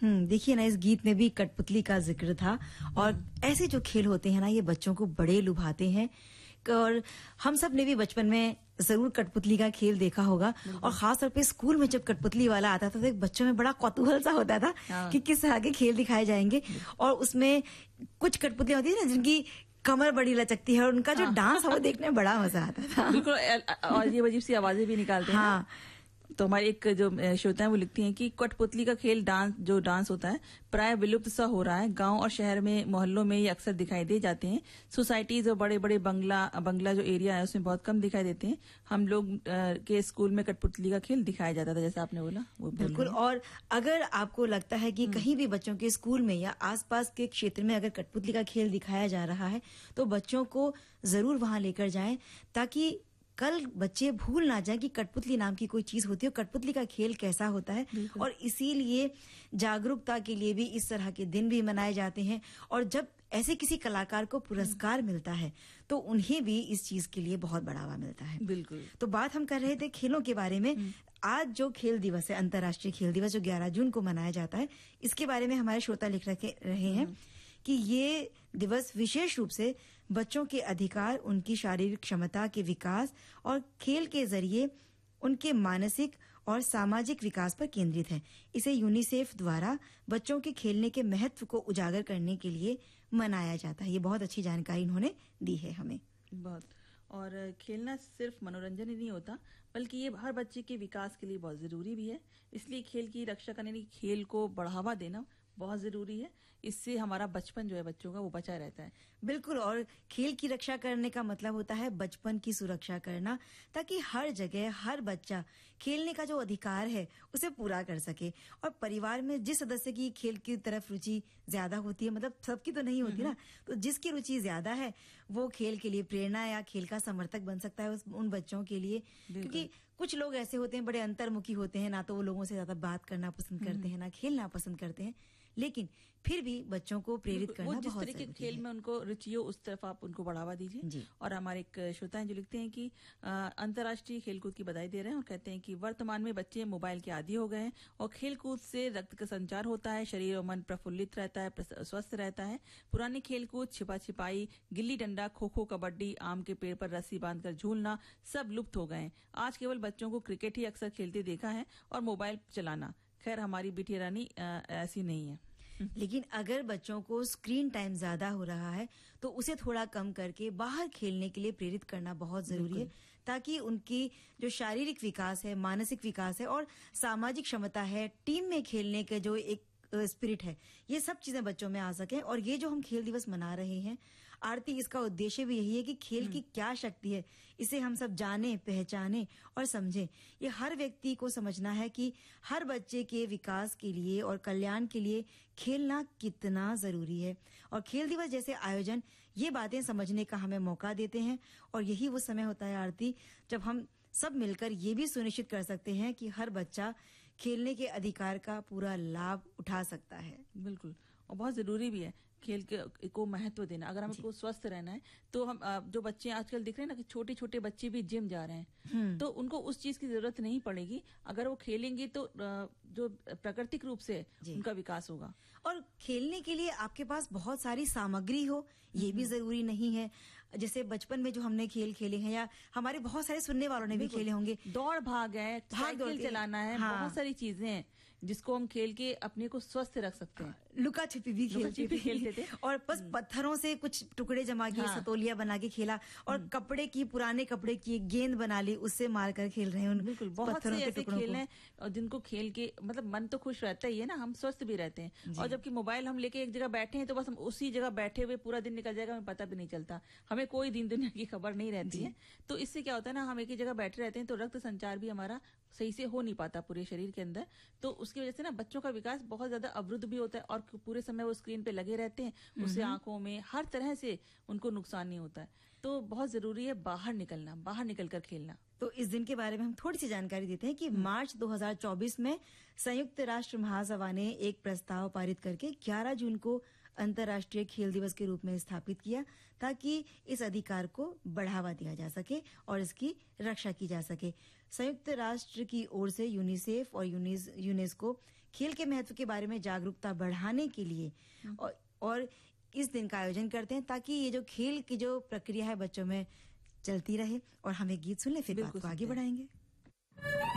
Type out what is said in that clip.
देखिए ना, इस गीत में भी कठपुतली का जिक्र था और ऐसे जो खेल होते हैं ना, ये बच्चों को बड़े लुभाते हैं। और हम सब ने भी बचपन में जरूर कठपुतली का खेल देखा होगा और खास तौर पे स्कूल में जब कठपुतली वाला आता था तो एक बच्चों में बड़ा कौतूहल सा होता था कि किस तरह के खेल दिखाए जाएंगे। और उसमें कुछ कठपुतलियां होती है ना जिनकी कमर बड़ी लचकती है और उनका जो डांस है वो देखने में बड़ा मजा आता था। बिल्कुल, और ये अजीब सी आवाजें भी निकालते हैं। हाँ, तो हमारी एक जो श्रोता है वो लिखती हैं कि कठपुतली का खेल डांस होता है प्राय विलुप्त सा हो रहा है। गांव और शहर में मोहल्लों में ये अक्सर दिखाई दे जाते हैं। सोसाइटीज और बड़े बड़े बंगला जो एरिया है उसमें बहुत कम दिखाई देते हैं। हम लोग के स्कूल में कठपुतली का खेल दिखाया जाता था, जैसे आपने बोला वो बिल्कुल। और अगर आपको लगता है कि कहीं भी बच्चों के स्कूल में या आसपास के क्षेत्र में अगर कठपुतली का खेल दिखाया जा रहा है तो बच्चों को जरूर वहां लेकर जाएं, ताकि कल बच्चे भूल ना जाएं कि कठपुतली नाम की कोई चीज होती है, कठपुतली का खेल कैसा होता है। और इसीलिए जागरूकता के लिए भी इस तरह के दिन भी मनाए जाते हैं। और जब ऐसे किसी कलाकार को पुरस्कार मिलता है तो उन्हें भी इस चीज के लिए बहुत बढ़ावा मिलता है। बिल्कुल। तो बात हम कर रहे थे खेलों के बारे में। आज जो खेल दिवस है, अंतर्राष्ट्रीय खेल दिवस, जो 11 जून को मनाया जाता है, इसके बारे में हमारे श्रोता लिख रहे हैं कि ये दिवस विशेष रूप से बच्चों के अधिकार, उनकी शारीरिक क्षमता के विकास और खेल के जरिए उनके मानसिक और सामाजिक विकास पर केंद्रित है। इसे यूनिसेफ द्वारा बच्चों के खेलने के महत्व को उजागर करने के लिए मनाया जाता है। ये बहुत अच्छी जानकारी इन्होंने दी है हमें। बहुत। और खेलना सिर्फ मनोरंजन ही नहीं होता बल्कि ये हर बच्चे के विकास के लिए बहुत जरूरी भी है। इसलिए खेल की रक्षा करने, खेल को बढ़ावा देना बहुत जरूरी है। इससे हमारा बचपन जो है बच्चों का वो बचा रहता है। बिल्कुल। और खेल की रक्षा करने का मतलब होता है बचपन की सुरक्षा करना, ताकि हर जगह हर बच्चा खेलने का जो अधिकार है उसे पूरा कर सके। और परिवार में जिस सदस्य की खेल की तरफ रुचि ज्यादा होती है, मतलब सबकी तो नहीं होती ना, तो जिसकी रुचि ज्यादा है वो खेल के लिए प्रेरणा या खेल का समर्थक बन सकता है उन बच्चों के लिए। क्योंकि कुछ लोग ऐसे होते हैं, बड़े अंतर्मुखी होते हैं, ना तो वो लोगों से ज्यादा बात करना पसंद करते हैं, ना खेलना पसंद करते हैं, लेकिन फिर भी बच्चों को प्रेरित करना बहुत जिस तरह के खेल में उनको रुचि हो उस तरफ आप उनको बढ़ावा दीजिए। और हमारे एक श्रोता हैं जो लिखते हैं कि अंतर्राष्ट्रीय खेलकूद की बधाई दे रहे हैं और कहते हैं कि वर्तमान में बच्चे मोबाइल के आदी हो गए हैं और खेलकूद से रक्त का संचार होता है, शरीर और मन प्रफुल्लित रहता है, स्वस्थ रहता है। पुराने खेलकूद, छिपा छिपाई, गिल्ली डंडा, खो खो, कबड्डी, आम के पेड़ पर रस्सी बांधकर झूलना सब लुप्त हो गए हैं। आज केवल बच्चों को क्रिकेट ही अक्सर खेलते देखा है और मोबाइल चलाना। खैर, हमारी बिटिया रानी ऐसी नहीं है। लेकिन अगर बच्चों को स्क्रीन टाइम ज्यादा हो रहा है तो उसे थोड़ा कम करके बाहर खेलने के लिए प्रेरित करना बहुत जरूरी है, ताकि उनकी जो शारीरिक विकास है, मानसिक विकास है और सामाजिक क्षमता है, टीम में खेलने के जो एक स्पिरिट है, ये सब चीजें बच्चों में आ सके। और ये जो हम खेल दिवस मना रहे हैं आरती, इसका उद्देश्य भी यही है कि खेल की क्या शक्ति है इसे हम सब जाने, पहचाने और समझें। ये हर व्यक्ति को समझना है कि हर बच्चे के विकास के लिए और कल्याण के लिए खेलना कितना जरूरी है। और खेल दिवस जैसे आयोजन ये बातें समझने का हमें मौका देते हैं। और यही वो समय होता है आरती जब हम सब मिलकर ये भी सुनिश्चित कर सकते हैं कि हर बच्चा खेलने के अधिकार का पूरा लाभ उठा सकता है। बिल्कुल। और बहुत जरूरी भी है खेल को महत्व देना। अगर हमको स्वस्थ रहना है तो हम जो बच्चे आजकल दिख रहे हैं ना कि छोटे छोटे बच्चे भी जिम जा रहे हैं, तो उनको उस चीज की जरूरत नहीं पड़ेगी। अगर वो खेलेंगे तो जो प्राकृतिक रूप से उनका विकास होगा। और खेलने के लिए आपके पास बहुत सारी सामग्री हो ये भी जरूरी नहीं है। जैसे बचपन में जो हमने खेल खेले हैं या हमारे बहुत सारे सुनने वालों ने भी खेले होंगे, दौड़ भाग है, साइकिल चलाना है, बहुत सारी चीजें हैं जिसको हम खेल के अपने को स्वस्थ रख सकते हैं। लुका छिपी भी खेलते थे और बस पत्थरों से कुछ टुकड़े जमा किए, सतोलिया बना के खेला और पुराने कपड़े की गेंद बना ली, उससे मारकर खेल रहे हैं। बिल्कुल, बहुत से ऐसे खेल हैं और जिनको खेल के मतलब मन तो खुश रहता ही है ना, हम स्वस्थ भी रहते हैं। और जबकि मोबाइल हम लेके एक जगह बैठे हैं तो बस हम उसी जगह बैठे हुए पूरा दिन निकल जाएगा, हमें पता भी नहीं चलता, हमें कोई दिन दुनिया की खबर नहीं रहती है। तो इससे क्या होता है ना, हम एक ही जगह बैठे रहते हैं तो रक्त संचार भी हमारा सही से हो नहीं पाता पूरे शरीर के अंदर। तो उसकी वजह से ना बच्चों का विकास बहुत ज्यादा अवरुद्ध भी होता है और पूरे समय वो स्क्रीन पे लगे रहते हैं, उससे आंखों में हर तरह से उनको नुकसान नहीं होता है। तो बहुत जरूरी है बाहर निकलना, बाहर निकलकर खेलना। तो इस दिन के बारे में हम थोड़ी सी जानकारी देते हैं कि मार्च 2024 में संयुक्त राष्ट्र महासभा ने एक प्रस्ताव पारित करके 11 जून को अंतर्राष्ट्रीय खेल दिवस के रूप में स्थापित किया ताकि इस अधिकार को बढ़ावा दिया जा सके और इसकी रक्षा की जा सके। संयुक्त राष्ट्र की ओर से यूनिसेफ और यूनेस्को खेल के महत्व के बारे में जागरूकता बढ़ाने के लिए और इस दिन का आयोजन करते हैं ताकि ये जो खेल की जो प्रक्रिया है बच्चों में चलती रहे। और हम एक गीत सुन ले, फिर बात को आगे बढ़ाएंगे।